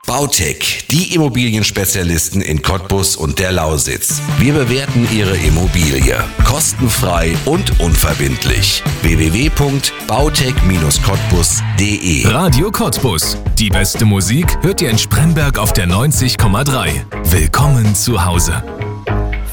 Bautec, die Immobilienspezialisten in Cottbus und der Lausitz. Wir bewerten Ihre Immobilie kostenfrei und unverbindlich. www.bautec-cottbus.de Radio Cottbus. Die beste Musik hört ihr in Spremberg auf der 90,3. Willkommen zu Hause.